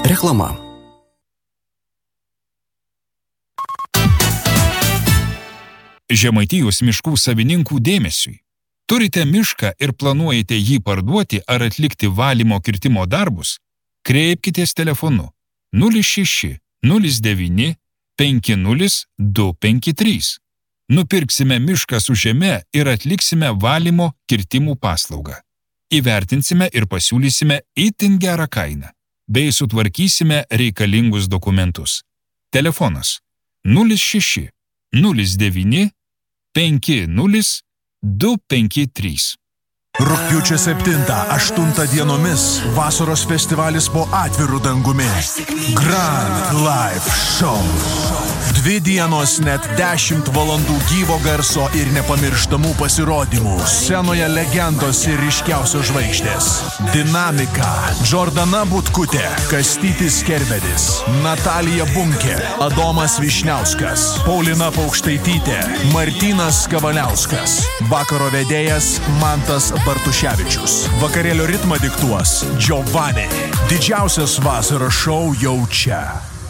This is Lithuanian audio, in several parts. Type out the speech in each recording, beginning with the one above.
Reklama. Žemaitijos miškų savininkų dėmesiui. Turite mišką ir planuojate jį parduoti ar atlikti valymo kirtimo darbus? Kreipkitės telefonu 06 09 50 253. Nupirksime mišką su žeme ir atliksime valymo kirtimų paslaugą. Įvertinsime ir pasiūlysime itin gerą kainą, bei sutvarkysime reikalingus dokumentus. Telefonas 06 09 50 253. Rugpjūčio 7-8 dienomis vasaros festivalis po atviru dangumi. Grand Live Show. 2 dienos net 10 valandų gyvo garso ir nepamirštamų pasirodymų. Scenoje legendos ir ryškiausios žvaigždės. Dinamika. Džordana Butkutė, Kastytis Kerbedis, Natalija Bunkė, Adomas Višniauskas, Paulina Paukštaitytė, Martynas Kavaliauskas. Vakaro vedėjas Mantas Bartuševičius. Vakarėlio ritmą diktuos Giovanni. Didžiausias vasaros šou jau čia.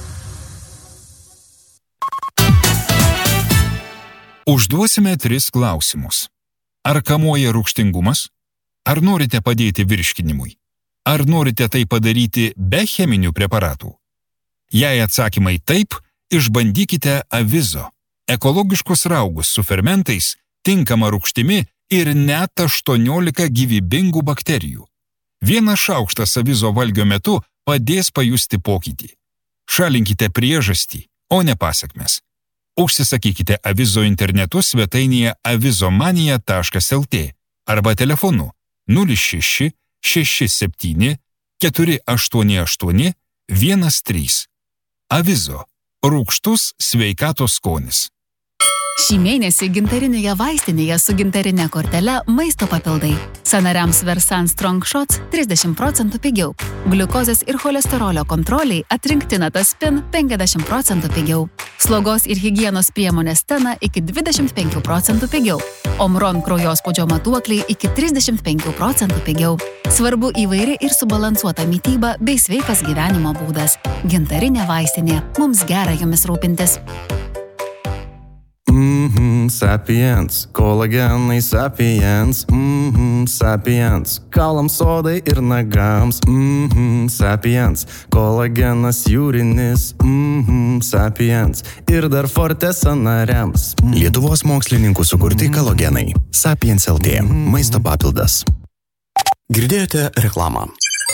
Užduosime 3 klausimus. Ar kamuoja rūgštingumas? Ar norite padėti virškinimui? Ar norite tai padaryti be cheminių preparatų? Jei atsakymai taip, išbandykite Avizo. Ekologiškus raugus su fermentais, tinkama rūgštimi ir net 18 gyvybingų bakterijų. 1 šaukštas Avizo valgio metu padės pajusti pokytį. Šalinkite priežastį, o ne pasekmes. Užsisakykite Avizo internetu svetainėje avizomanija.lt arba telefonu 06 67 488 13. Avizo. Rūgštus sveikatos skonis. Šį mėnesį gintarinėje vaistinėje su gintarinė kortele maisto papildai. Sąnariams Versan Strong Shots 30% pigiau. Gliukozės ir cholesterolio kontroliai atrinkti Nataspin 50% pigiau. Slogos ir higienos priemonės Tena iki 25% pigiau. Omron kraujospūdžio matuokliai iki 35% pigiau. Svarbu įvairi ir subalansuota mityba bei sveikas gyvenimo būdas. Gintarinė vaistinė. Mums gera jomis rūpintis. Sapiens, kolagenai Sapiens, Sapiens, kaulams odai ir nagams, Sapiens, kolagenas jūrinis, Sapiens ir dar forte sąnariams. Lietuvos mokslininkų sukurti kalogenai. Sapiens LT. Maisto papildas. Girdėjote reklamą.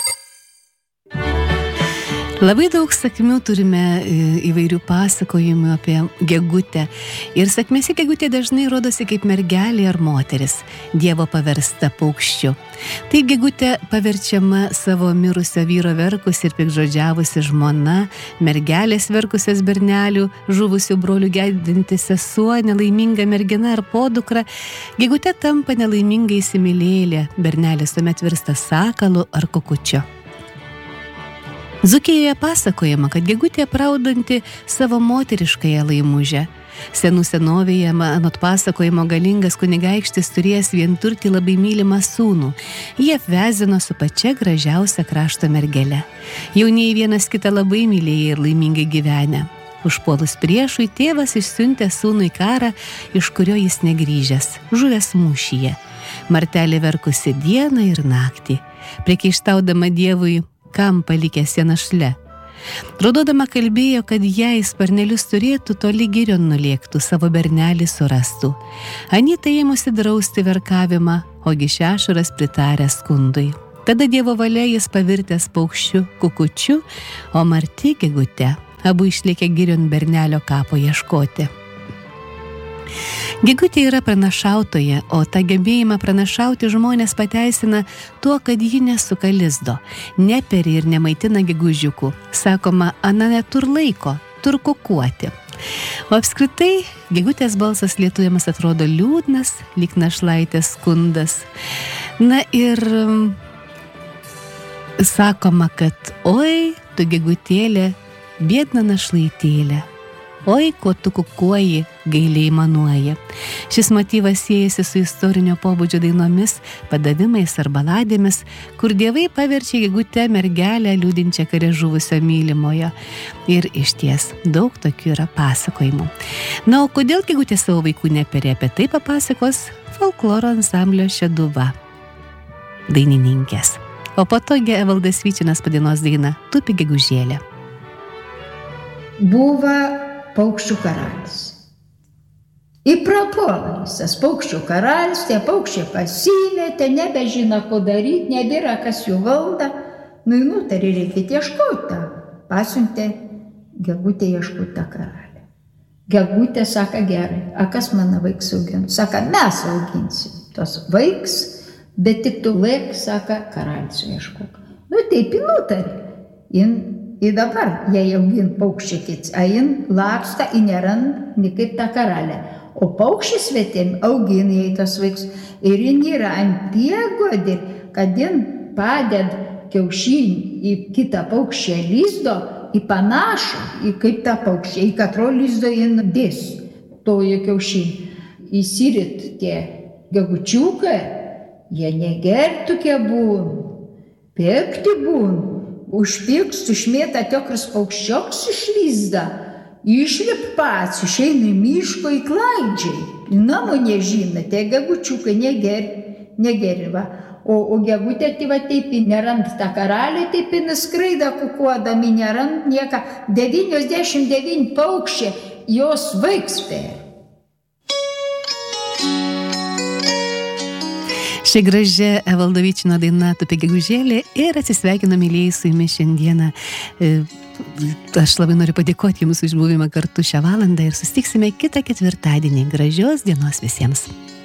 Labai daug sakmių turime įvairių pasakojimų apie gegutę. Ir sakmėse gegutė dažnai rodosi kaip mergelė ar moteris, Dievo paversta paukščiu. Tai gegutė paverčiama savo mirusio vyro verkus ir pikžodžiavusi žmona, mergelės verkusios bernelių, žuvusių brolių gedinti sesuo, nelaiminga mergina ar podukra. Gegutė tampa nelaiminga įsimylėlė, bernelis tuomet virsta sakalu ar kukučiu. Dzūkijoje pasakojama, kad gegutė apraudanti savo moteriškąją laimužę. Senų senovėje, anot pasakojimo, galingas kunigaikštis turėjęs vienturtį labai mylimą sūnų. Jie apvezino su pačia gražiausia krašto mergele. Jaunieji vienas kitą labai mylėjo ir laimingai gyvenę. Užpuolus priešui, tėvas išsiuntė sūnų į karą, iš kurio jis negrįžęs, žuvęs mūšyje. Martelė verkusi dieną ir naktį, priekaištaudama Dievui, kam palikęs ją našle. Raudodama kalbėjo, kad jei sparnelius turėtų, toli girion nulėktų, savo bernelį surastų. Anyta ėmusi drausti verkavimą, ogi Šešuras pritarė skundui. Tada Dievo valia jis pavirtęs paukščiu, kukučiu, o Marti gegute. Abu išlėkė girion bernelio kapo ieškoti. Gegutė yra pranašautoja, o tą gebėjimą pranašauti žmonės pateisina tuo, kad ji nesuka lizdo, neperi ir nemaitina gegužiukų. Sakoma, ana netur laiko, tur kukuoti. O apskritai, gegutės balsas lietuviams atrodo liūdnas, lyg našlaitės skundas. Na ir sakoma, kad oi, tu gegutėlė, biedna našlaitėlė. oi, ko tu kukuoji, gailiai manuoji. Šis motyvas siejasi su istorinio pobūdžio dainomis, padavimais ar baladėmis, kur dievai paverčia gegutę mergelę liūdinčią kare žuvusio mylimojo. Ir išties daug tokių yra pasakojimų. Na, o kodėl gegutė savo vaikų neperė, apie tai papasakos folkloro ansamblio Šeduva dainininkės. O po to Evaldas Vyčinas padainos dainą Tupi gegužėlė. Buvo paukščių karalius. Įprapuola visas paukščių karalius, tie paukščiai pasimetė, nebežina, ko daryti, nebėra, kas jų valda. Nutarė, reikia ieškoti. Pasiuntė gegutė ieškoti tą karalių. Gegutė sako, gerai, a kas mano vaiks auginti? Sako, mes auginsim tos vaiks, bet tik tu laik, sako, karalius ieškok. Taip jį nutarė. Ir dabar, jei augin paukščiai kits, a jin laksta, jį nerand, kaip tą karalę. O paukščiai svetėm augin jai tos vaiks. Ir jin yra ant tiek, kad jin paded kiaušinį į kitą paukščią lizdo, į panašų, į kaip tą paukščią, į katro lizdo jin dės toje kiaušinį. Įsirit tie gegučiukai, jie negertukie būn, pekti būn, užpiks, užmėta tiokras paukščioks iš lizdą, išlip pats, išeina į miško į klaidžiai, namo nežina, tie gegučiukai negeri va. O gegutė taip nerand tą karalį, taip neskraida kukuodami, nerand nieką, 99 paukščiai jos vaiks per. Šia gražia Evaldo Vyčino daina Tupi gegužėlė ir atsisveikinu, mylėjai, su jumis šiandieną. Aš labai noriu padėkoti jums už buvimą kartu šią valandą ir susitiksime kitą ketvirtadienį. Gražios dienos visiems.